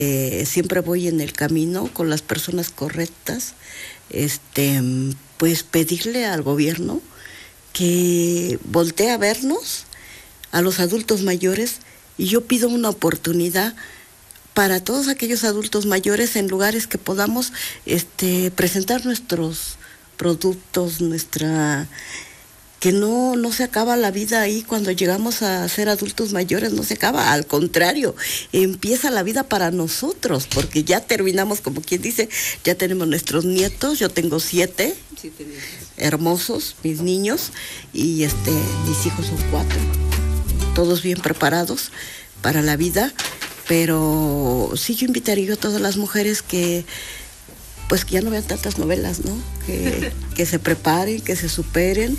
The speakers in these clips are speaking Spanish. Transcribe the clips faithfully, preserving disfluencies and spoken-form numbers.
Eh, siempre voy en el camino con las personas correctas, este, pues pedirle al gobierno que voltee a vernos, a los adultos mayores, y yo pido una oportunidad para todos aquellos adultos mayores en lugares que podamos este, presentar nuestros productos, nuestra... que no, no se acaba la vida ahí cuando llegamos a ser adultos mayores, no se acaba, al contrario, empieza la vida para nosotros, porque ya terminamos, como quien dice, ya tenemos nuestros nietos, yo tengo siete, siete hermosos, mis niños, y este, mis hijos son cuatro, todos bien preparados para la vida, pero sí yo invitaría a todas las mujeres que pues que ya no vean tantas novelas, ¿no? Que, que se preparen, que se superen.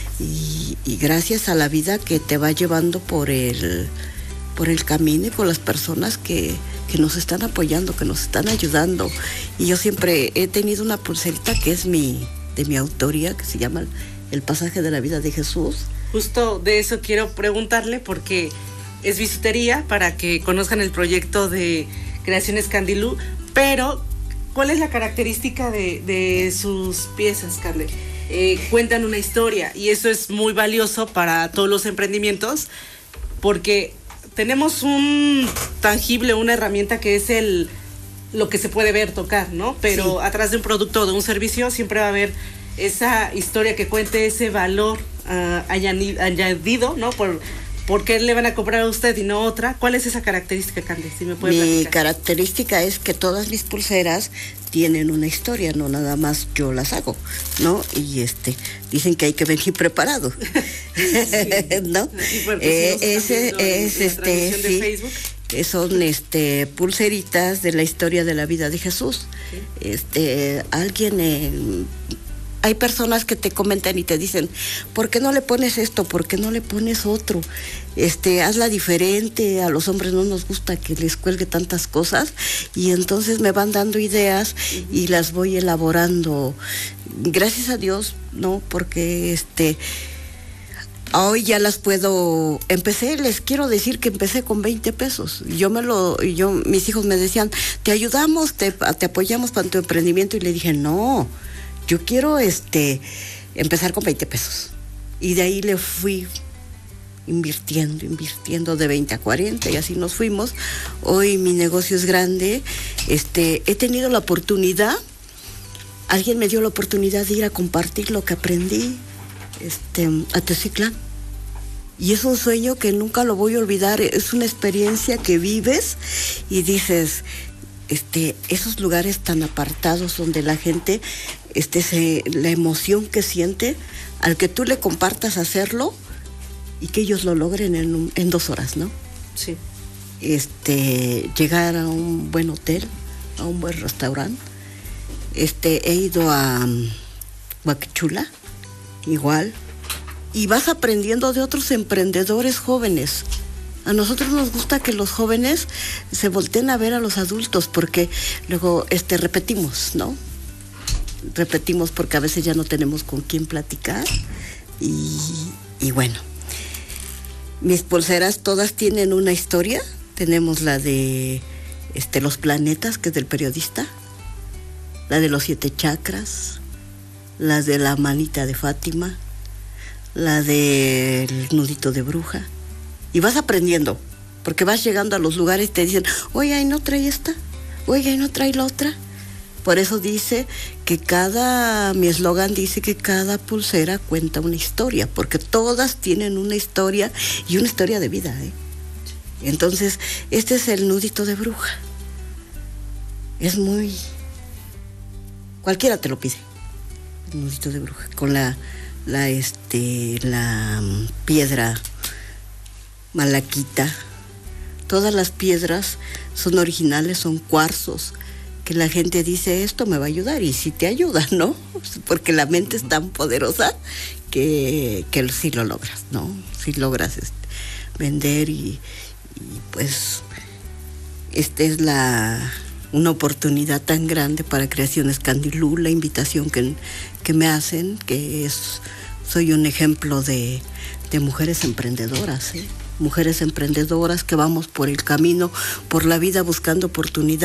Y, y gracias a la vida que te va llevando por el, por el camino y por las personas que, que nos están apoyando, que nos están ayudando. Y yo siempre he tenido una pulserita que es mi, de mi autoría, que se llama El Pasaje de la Vida de Jesús. Justo de eso quiero preguntarle, porque es bisutería, para que conozcan el proyecto de Creaciones Candilú, pero ¿cuál es la característica de, de sus piezas, Cande? Eh, cuentan una historia, y eso es muy valioso para todos los emprendimientos, porque tenemos un tangible, una herramienta que es el lo que se puede ver, tocar, ¿no? Pero sí, atrás de un producto o de un servicio siempre va a haber esa historia que cuente ese valor uh, añadido, ¿no? Por ¿Por qué le van a comprar a usted y no otra? ¿Cuál es esa característica, Cande? Si me puede Mi platicar. característica es que todas mis pulseras tienen una historia, no nada más yo las hago, ¿no? Y este, dicen que hay que venir preparado, sí. ¿No? Eh, ese es este, sí, que son este pulseritas de la historia de la vida de Jesús. Sí. Este, alguien eh, hay personas que te comentan y te dicen, ¿por qué no le pones esto? ¿Por qué no le pones otro? Este, hazla diferente, a los hombres no nos gusta que les cuelgue tantas cosas, y entonces me van dando ideas y las voy elaborando. Gracias a Dios, ¿no? Porque este, hoy ya las puedo, empecé, les quiero decir que empecé con veinte pesos. Yo me lo, yo, mis hijos me decían, te ayudamos, te, te apoyamos para tu emprendimiento, y le dije, no, yo quiero este empezar con veinte pesos. Y de ahí le fui invirtiendo, invirtiendo de veinte a cuarenta, y así nos fuimos. Hoy mi negocio es grande. Este, he tenido la oportunidad, alguien me dio la oportunidad de ir a compartir lo que aprendí este, a Teciutlán. Y es un sueño que nunca lo voy a olvidar. Es una experiencia que vives y dices, este, esos lugares tan apartados donde la gente, este, se, la emoción que siente al que tú le compartas hacerlo y que ellos lo logren en, un, en dos horas, ¿no? Sí. Este, llegar a un buen hotel, a un buen restaurante. Este, he ido a um, Huacchula, igual, y vas aprendiendo de otros emprendedores jóvenes. A nosotros nos gusta que los jóvenes se volteen a ver a los adultos, porque luego este, repetimos, ¿no? Repetimos porque a veces ya no tenemos con quién platicar. Y, y bueno, mis pulseras todas tienen una historia. Tenemos la de este, los planetas, que es del periodista, la de los siete chakras, la de la manita de Fátima, la del nudito de bruja. Y vas aprendiendo, porque vas llegando a los lugares y te dicen, oye, ¿y no trae esta? Oye, ¿y no trae la otra? Por eso dice que cada, mi eslogan dice que cada pulsera cuenta una historia, porque todas tienen una historia y una historia de vida, ¿eh? Entonces, este es el nudito de bruja. Es muy... cualquiera te lo pide, el nudito de bruja, con la, la, este, la piedra malaquita. Todas las piedras son originales, son cuarzos, que la gente dice, esto me va a ayudar, y sí te ayuda, ¿no? Porque la mente es tan poderosa que, que sí lo logras, ¿no? Sí logras este, vender y, y pues esta es la una oportunidad tan grande para Creaciones Candilú, la invitación que, que me hacen, que es, soy un ejemplo de, de mujeres emprendedoras, ¿eh? mujeres emprendedoras que vamos por el camino, por la vida buscando oportunidades.